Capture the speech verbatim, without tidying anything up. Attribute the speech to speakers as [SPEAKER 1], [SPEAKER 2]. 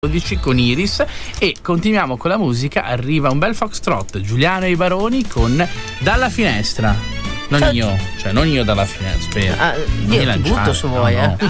[SPEAKER 1] dodici con Iris e continuiamo con la musica. Arriva un bel foxtrot, Giuliano e i Baroni con Dalla finestra. Non io, cioè non io dalla finestra.
[SPEAKER 2] Ah, io ti butto se vuoi,
[SPEAKER 1] no,
[SPEAKER 2] eh.